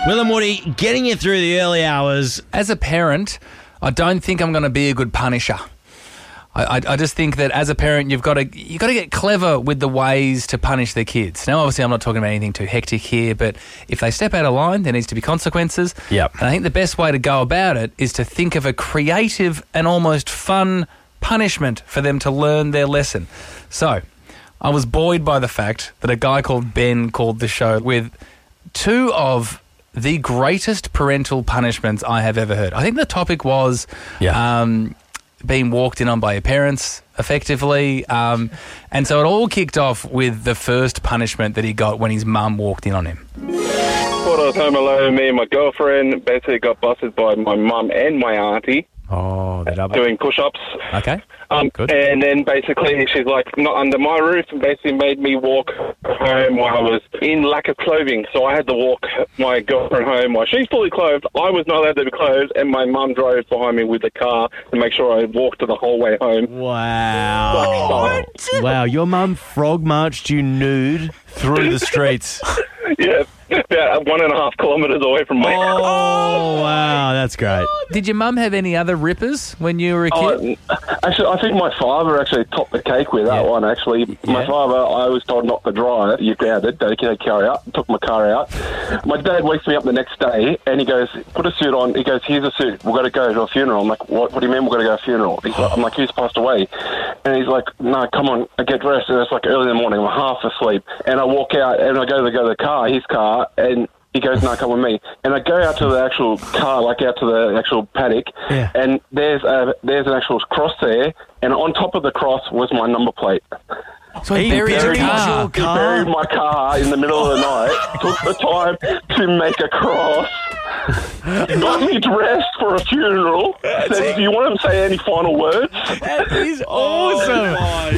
Will and Woody getting you through the early hours. As a parent, I don't think I'm going to be a good punisher. I just think that as a parent, you've got to get clever with the ways to punish their kids. Now, obviously, I'm not talking about anything too hectic here, but if they step out of line, there needs to be consequences. Yep. And I think the best way to go about it is to think of a creative and almost fun punishment for them to learn their lesson. So, I was buoyed by the fact that a guy called Ben called the show with two of the greatest parental punishments I have ever heard. I think the topic was being walked in on by your parents, effectively. And so it all kicked off with the first punishment that he got when his mum walked in on him. Thought I was home alone, me and my girlfriend basically got busted by my mum and my auntie. Oh, the double. Doing push-ups. Okay. Good. And then basically she's like, not under my roof, and basically made me walk home while I was in lack of clothing. So I had to walk my girlfriend home while she's fully clothed. I was not allowed to be clothed, and my mum drove behind me with the car to make sure I walked the whole way home. Wow. Wow, your mum frog marched you nude through the streets. Yeah, about 1.5 kilometres away from my house. Oh, wow, that's great. Did your mum have any other rippers when you were a kid? Actually, I think my father actually topped the cake with that one, actually. My father, I was told not to drive. You're grounded. They carry out. Took my car out. My dad wakes me up the next day, and he goes, put a suit on. He goes, here's a suit. We've got to go to a funeral. I'm like, what do you mean we've got to go to a funeral? I'm like, who's passed away? And he's like, no, come on, I get dressed. And it's like early in the morning. I'm half asleep. And I walk out, and I go to the car, his car, and he goes, no, come with me. And I go out to the actual car, like out to the actual paddock, and there's an actual cross there, and on top of the cross was my number plate. So he buried your car. He buried my car in the middle of the night, took the time to make a cross, got me dressed for a funeral, said, do you want him to say any final words? That is awesome.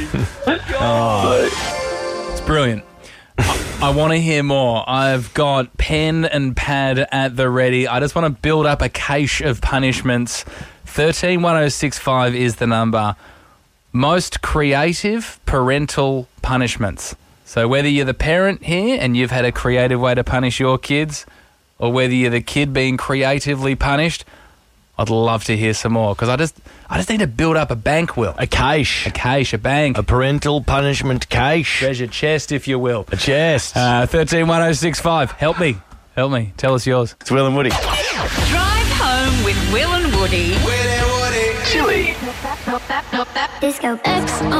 It's brilliant. I want to hear more. I've got pen and pad at the ready. I just want to build up a cache of punishments. 131065 is the number. Most creative parental punishments. So whether you're the parent here and you've had a creative way to punish your kids, or whether you're the kid being creatively punished, I'd love to hear some more, because I just need to build up a bank, Will. A cache. A bank. A parental punishment cache. Treasure chest, if you will. A chest. 131065. Help me. Tell us yours. It's Will and Woody. Drive home with Will and Woody. Will and Woody. Chili. Disco. X